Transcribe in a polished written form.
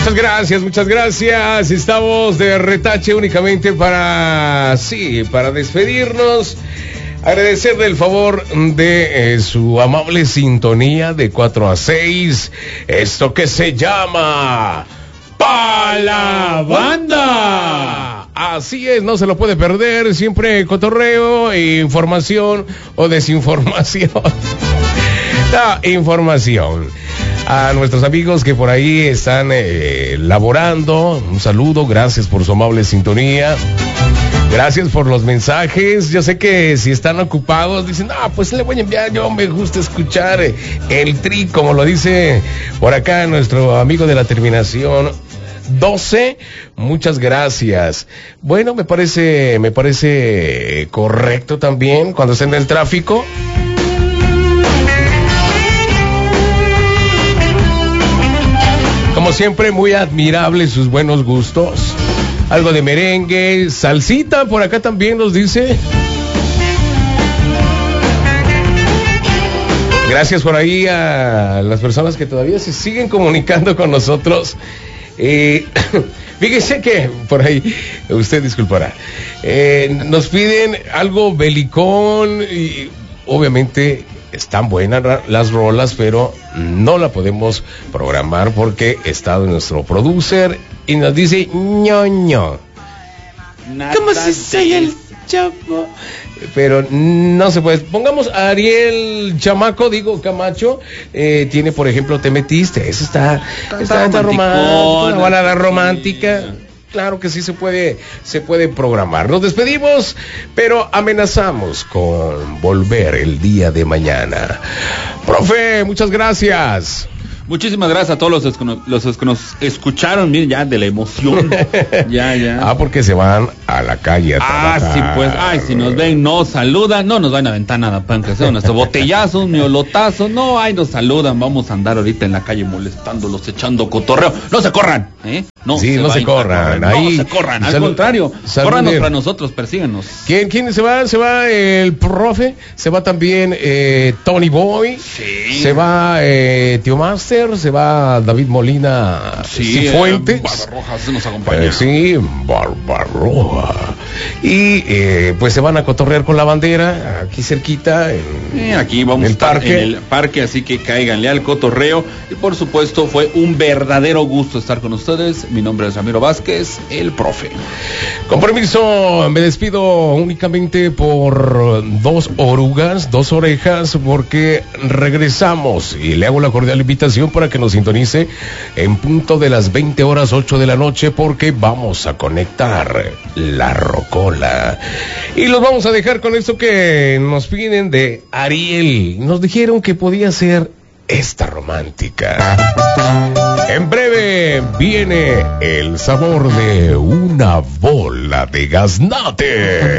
Muchas gracias. Estamos de retache únicamente para despedirnos. Agradecerle el favor de su amable sintonía de 4 a 6. Esto que se llama Pa' la Banda. Así es, no se lo puede perder. Siempre cotorreo, información o desinformación. Información. A nuestros amigos que por ahí están laborando, un saludo, gracias por su amable sintonía. Gracias por los mensajes. Yo sé que si están ocupados dicen, pues le voy a enviar, yo me gusta escuchar el tri, como lo dice por acá nuestro amigo de la terminación 12. Muchas gracias. Bueno, me parece correcto también cuando estén en el tráfico. Como siempre, muy admirables sus buenos gustos. Algo de merengue, salsita, por acá también nos dice. Gracias por ahí a las personas que todavía se siguen comunicando con nosotros. Fíjese que por ahí, usted disculpará, nos piden algo belicón y obviamente están buenas las rolas, pero no la podemos programar porque está nuestro producer y nos dice ñoño. ¿Cómo si soy el Chapo? Pero no se puede. Pongamos a Ariel Camacho, tiene por ejemplo Te Metiste. Eso está romántico, una balada romántica. Claro que sí se puede programar. Nos despedimos, pero amenazamos con volver el día de mañana. Profe, muchas gracias. Muchísimas gracias a todos los que nos escucharon, miren ya de la emoción. ya. Porque se van a la calle a trabajar. Sí, pues, si nos ven, nos saludan, no nos van a aventar nada, para que sea nuestro botellazo, miolotazo, nos saludan, vamos a andar ahorita en la calle molestándolos, echando cotorreo. No se corran, No se corran. Ahí, no se corran, al contrario, córranos para nosotros, persíganos. ¿Quién se va? Se va el profe, se va también Tony Boy, se va Tío Master, se va David Molina Cifuentes. Barbarroja nos acompaña. Barbarroja. Y pues se van a cotorrear con la bandera, aquí cerquita. Aquí vamos a estar en el parque, así que cáiganle al cotorreo. Y por supuesto, fue un verdadero gusto estar con ustedes. Mi nombre es Ramiro Vázquez, el profe. Con permiso, me despido únicamente por 2 orejas, porque regresamos y le hago la cordial invitación para que nos sintonice en punto de las 20:08 de la noche, porque vamos a conectar la rocola. Y los vamos a dejar con esto que nos piden de Ariel. Nos dijeron que podía ser esta romántica. En breve viene el sabor de una bola de gaznate.